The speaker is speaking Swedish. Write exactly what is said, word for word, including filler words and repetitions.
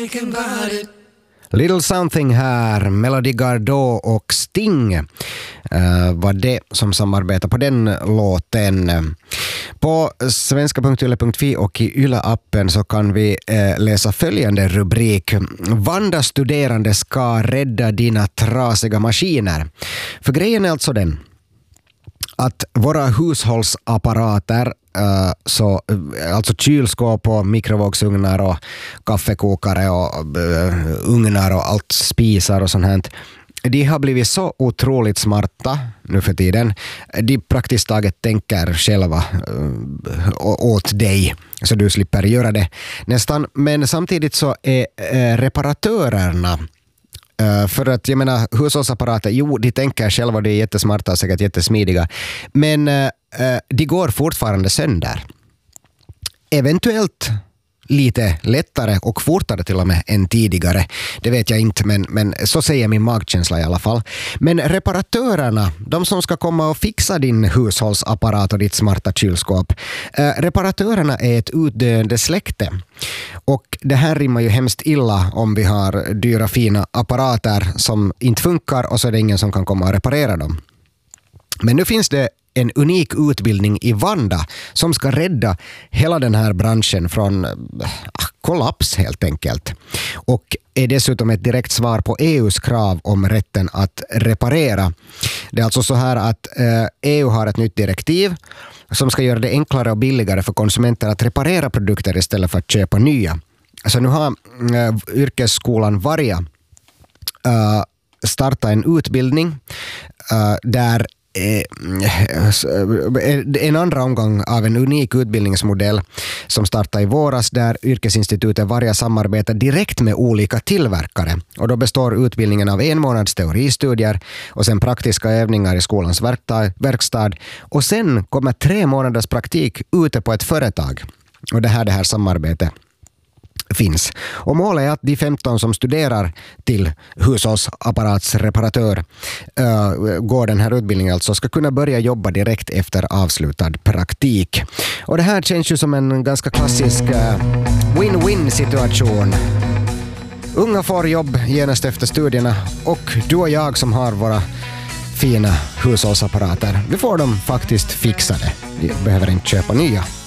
thinking about it. Little Something här, Melody Gardot och Sting uh, var det som samarbetar på den låten. På svenska punkt yle punkt fi och i Yle-appen så kan vi uh, läsa följande rubrik: Vanda studerande ska rädda dina trasiga maskiner. För grejen är alltså den att våra hushållsapparater, Uh, så, uh, alltså kylskåp och mikrovågsugnar och kaffekokare och uh, ugnar och allt, spisar och sånt här, de har blivit så otroligt smarta nu för tiden. De praktiskt taget tänker själva uh, åt dig så du slipper göra det nästan. Men samtidigt så är uh, reparatörerna, Uh, för att jag menar, hushållsapparater, jo, de tänker själva, det är jättesmarta och säkert jättesmidiga, men uh, uh, de går fortfarande sönder. Eventuellt lite lättare och fortare till och med än tidigare. Det vet jag inte, men, men så säger min magkänsla i alla fall. Men reparatörerna, de som ska komma och fixa din hushållsapparat och ditt smarta kylskåp, eh, reparatörerna är ett utdöende släkte. Och det här rimmar ju hemskt illa om vi har dyra fina apparater som inte funkar och så är det ingen som kan komma och reparera dem. Men nu finns det en unik utbildning i Vanda som ska rädda hela den här branschen från äh, kollaps helt enkelt. Och är dessutom ett direkt svar på E U:s krav om rätten att reparera. Det är alltså så här att äh, E U har ett nytt direktiv som ska göra det enklare och billigare för konsumenter att reparera produkter istället för att köpa nya. Så nu har äh, yrkesskolan Varja äh, startat en utbildning äh, där en andra omgång av en unik utbildningsmodell som startar i våras, där yrkesinstitutet Varja samarbetar direkt med olika tillverkare. Och då består utbildningen av en månads teoristudier och sen praktiska övningar i skolans verkstad. Och sen kommer tre månaders praktik ute på ett företag. Och det här, det här samarbetet finns. Och målet är att de femton som studerar till hushållsapparatsreparatör uh, går den här utbildningen alltså, ska kunna börja jobba direkt efter avslutad praktik. Och det här känns ju som en ganska klassisk uh, win-win situation. Unga får jobb genast efter studierna och du och jag som har våra fina hushållsapparater, vi får dem faktiskt fixade. Vi behöver inte köpa nya.